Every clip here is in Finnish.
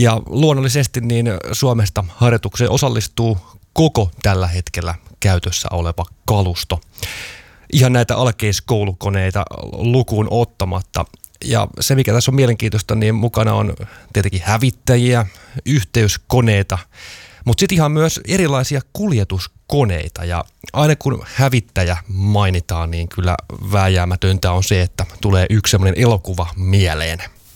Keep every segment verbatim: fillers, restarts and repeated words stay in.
Ja luonnollisesti niin Suomesta harjoitukseen osallistuu koko tällä hetkellä käytössä oleva kalusto. Ihan näitä alkeiskoulukoneita lukuun ottamatta. Ja se, mikä tässä on mielenkiintoista, niin mukana on tietenkin hävittäjiä, yhteyskoneita, mutta sitten ihan myös erilaisia kuljetuskoneita. Ja aina kun hävittäjä mainitaan, niin kyllä vääjäämätöntä on se, että tulee yksi sellainen elokuva mieleen.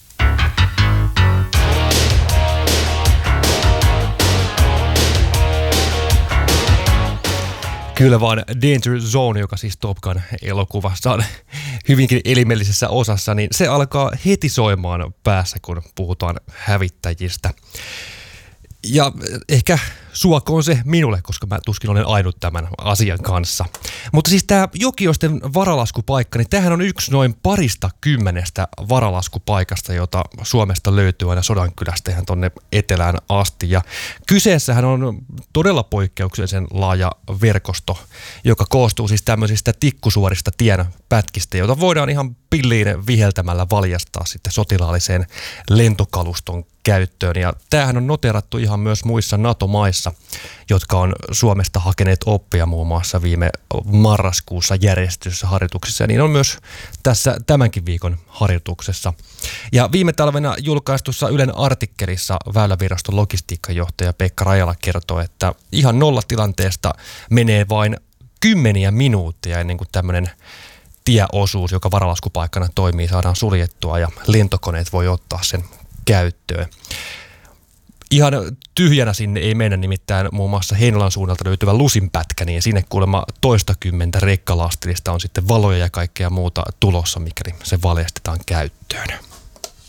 Kyllä vaan Danger Zone, joka siis Top Gun-elokuvassa on hyvinkin elimellisessä osassa, niin se alkaa heti soimaan päässä, kun puhutaan hävittäjistä. Ja ehkä suokoon se minulle, koska mä tuskin olen ainut tämän asian kanssa. Mutta siis tämä Jokioisten varalaskupaikka, niin tämähän on yksi noin parista kymmenestä varalaskupaikasta, jota Suomesta löytyy aina Sodankylästä ihan tonne etelään asti. Ja kyseessähän on todella poikkeuksellisen laaja verkosto, joka koostuu siis tämmöisistä tikkusuorista tienpätkistä, joita voidaan ihan pilliin viheltämällä valjastaa sitten sotilaalliseen lentokaluston käyttöön. Ja tämähän on noterattu ihan myös muissa NATO-maissa, jotka on Suomesta hakeneet oppia muun muassa viime marraskuussa järjestetyssä harjoituksessa. Ja niin on myös tässä tämänkin viikon harjoituksessa. Ja viime talvena julkaistussa Ylen artikkelissa Väyläviraston logistiikkajohtaja Pekka Rajala kertoo, että ihan nollatilanteesta menee vain kymmeniä minuutteja ennen kuin tämmöinen tieosuus, joka varalaskupaikkana toimii, saadaan suljettua ja lentokoneet voi ottaa sen käyttöön. Ihan tyhjänä sinne ei mennä, nimittäin muun muassa Heinolan suunnalta löytyvä Lusinpätkä, niin sinne kuulemma toistakymmentä rekkalastillista on sitten valoja ja kaikkea muuta tulossa, mikäli se valjastetaan käyttöön.